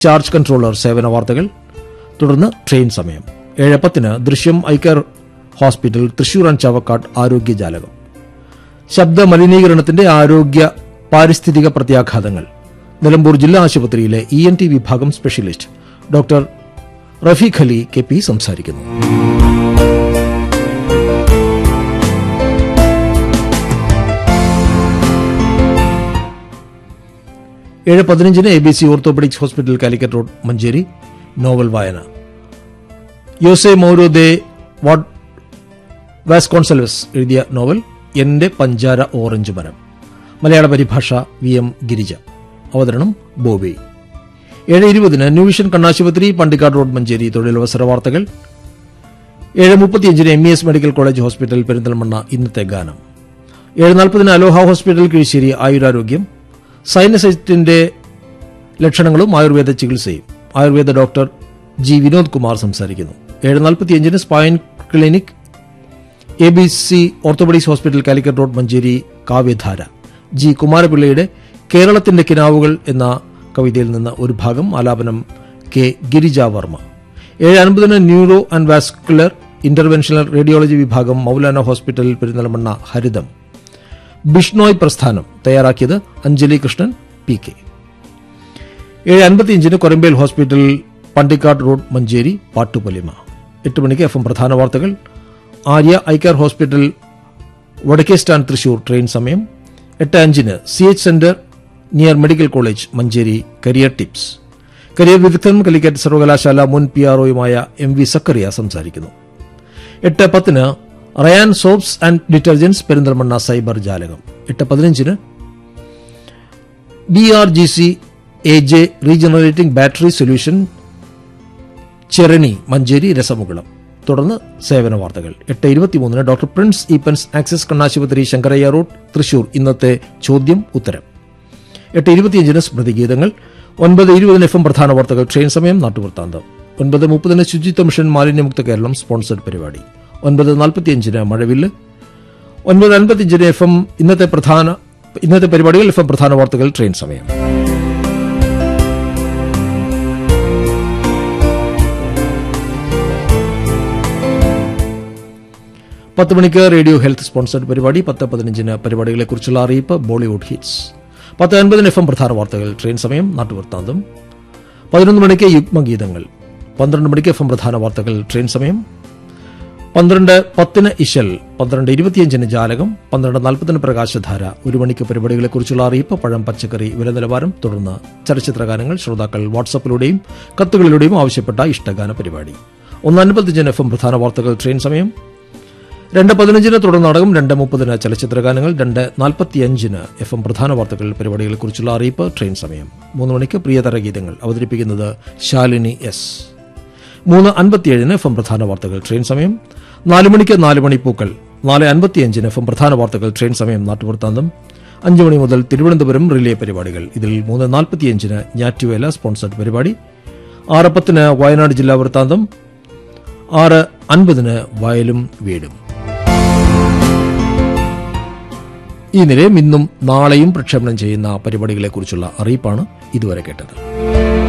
Charge controller സേവന വാർത്തകൾ, തുടർന്ന് ട്രെയിൻ സമയം. 7:10 ദൃശ്യം Iker hospital Thrissur and Chavakkad ആരോഗ്യജാലകം. ശബ്ദ മലിനീകരണത്തിന്റെ ആരോഗ്യ പാരിസ്ഥിതിക പ്രത്യാഘാതങ്ങൾ. നിലമ്പൂർ ജില്ലാ ആശുപത്രിയിലെ ENT വിഭാഗം specialist doctor Rafeeq Ali KP സംസാരിക്കുന്നു. 7:15 ABC orthopaedics hospital Calicut road Manjeri novel വായന. യോസെ മൗരോ ദെ വാസ്കോൺസെൽവസ് എഴുതിയ നോവൽ എന്റെ പഞ്ചാര ഓറഞ്ച് മരം. മലയാള പരിഭാഷ VM ഗിരിജ. അവതരണം ബോബി. 7:20 ന്യൂ വിഷൻ കണ്ണാശുപത്രി പണ്ടിക്കാട് റോഡ് മഞ്ചേരി തൊഴിലവസര വാർത്തകൾ. 7:35 MES medical college hospital Perinthalmanna ഇന്നത്തെ ഗാനം. 7:40 അലോഹ ഹോസ്പിറ്റൽ കിഴിശ്ശേരി ആയുരാരോഗ്യം. സൈനസൈറ്റിന്റെ ലക്ഷണങ്ങളും ആയുർവേദ ചികിത്സയും. ആയുർവേദ ഡോക്ടർ G വിനോദ് കുമാർ സംസാരിക്കുന്നു. 7:45 spine clinic ABC orthopaedics hospital Calicut road Manjeri കാവ്യധാര. G കുമാരപിള്ളയുടെ കേരളത്തിന്റെ കിനാവുകൾ എന്ന കവിതയിൽ നിന്ന് ഒരു ഭാഗം. ആലാപനം K Girija Varma. 7:50 neuro and vascular interventional radiology വിഭാഗം മൗലാന ഹോസ്പിറ്റൽ പെരിന്തൽമണ്ണ ഹരിതം. ബിഷ്ണോയ് പ്രസ്ഥാനം തയ്യാറാക്കിയത് Anjali Krishnan PK. 7:55 Korambel hospital Pandikkad road Manjeri Pattupolima. 8 മണിക്ക് FM പ്രധാന വാർത്തകൾ. ആര്യ ഐക്കർ ഹോസ്പിറ്റൽ വടക്കേ സ്റ്റാൻഡ് തൃശൂർ ട്രെയിൻ സമയം. 8:05 CH centre near medical college Manjeri career tips. Career വിദഗ്ധൻ കാലിക്കറ്റ് സർവകലാശാല മുൻ PROയുമായ MV സക്കറിയ സംസാരിക്കുന്നു. 8:10 Ryan soaps and detergents Perinthalmanna cyber ജാലകം. 8:15 BRGC AJ regenerating battery solution Cherani Manjeri രസമുകുളം. തുടർന്ന് സേവന വാർത്തകൾ. 8:23 ഡോക്ടർ പ്രിൻസ് ഈപ്പൻസ് ആക്സിസ് കണ്ണാശുപത്രി ശങ്കരയ്യ റോഡ് തൃശൂർ ഇന്നത്തെ ചോദ്യം ഉത്തരം. 8:25 സ്മൃതിഗീതങ്ങൾ. 9:20 FM പ്രധാന വാർത്തകൾ ട്രെയിൻ സമയം നാട്ടുവൃത്താന്തം. 9:30 ശുചിത്വ മിഷൻ മാലിന്യമുക്ത കേരളം സ്പോൺസർഡ് പരിപാടി. 9:45 മഴവില്ല്. 9:55 FM ഇന്നത്തെ പരിപാടികൾ FM പ്രധാന വാർത്തകൾ ട്രെയിൻ സമയം. പത്ത് മണിക്ക് റേഡിയോ ഹെൽത്ത് സ്പോൺസർഡ് പരിപാടി. 10:15 പരിപാടികളെക്കുറിച്ചുള്ള അറിയിപ്പ് ബോളിവുഡ് ഹിറ്റ്സ്. 10:50 FM പ്രധാന വാർത്തകൾ ട്രെയിൻ സമയം നാട്ടുവൃത്താന്തം. 11 മണിക്ക് യുഗ്മഗീതങ്ങൾ. 12 മണിക്ക് FM പ്രധാന വാർത്തകൾ ട്രെയിൻ സമയം. 12:10 ഇശൽ. 12:25 ജാലകം. 12:40 പ്രകാശധാര. 1 മണിക്ക് പരിപാടികളെക്കുറിച്ചുള്ള അറിയിപ്പ് പഴം പച്ചക്കറി വില നിലവാരം. തുടർന്ന് ചലച്ചിത്രഗാനങ്ങൾ. ശ്രോതാക്കൾ വാട്സാപ്പിലൂടെയും കത്തുകളിലൂടെയും ആവശ്യപ്പെട്ട ഇഷ്ടഗാന പരിപാടി. 1:55 FM പ്രധാന വാർത്തകൾ ട്രെയിൻ സമയം. 2:15 തുടർ നാടകം. 2:30 ചലച്ചിത്രഗാനങ്ങൾ. 2:45 FM പ്രധാന വാർത്തകൾ പരിപാടികളെക്കുറിച്ചുള്ള അറിയിപ്പ് ട്രെയിൻ സമയം. 3 മണിക്ക് പ്രിയതര ഗീതങ്ങൾ. അവതരിപ്പിക്കുന്നത് ശാലിനി S. 3:57 FM പ്രധാന വാർത്തകൾ ട്രെയിൻ സമയം. 4 മണിക്ക് 4 മണിപ്പൂക്കൾ. 4:55 FM പ്രധാന വാർത്തകൾ ട്രെയിൻ സമയം നാട്ടുവൃത്താന്തം. 5 മണി മുതൽ തിരുവനന്തപുരം റിലേ പരിപാടികൾ. ഇതിൽ 3:45 ഞാറ്റുവേല സ്പോൺസർഡ് പരിപാടി. 6:10 വയനാട് ജില്ലാ വൃത്താന്തം. 6:50 വയലും വീടും. ഈ നിലയം ഇന്നും നാളെയും പ്രക്ഷേപണം ചെയ്യുന്ന പരിപാടികളെക്കുറിച്ചുള്ള അറിയിപ്പാണ് ഇതുവരെ കേട്ടത്.